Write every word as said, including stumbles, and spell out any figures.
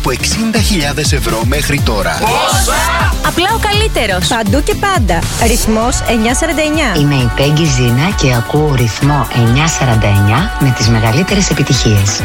από εξήντα χιλιάδες ευρώ μέχρι τώρα. Πόσα! Απλά ο καλύτερος. Παντού και πάντα. Ρυθμός εννιακόσια σαράντα εννιά. Είμαι η Πέγγι Ζήνα και ακούω ρυθμό εννιακόσια σαράντα εννιά με τις μεγαλύτερες επιτυχίες.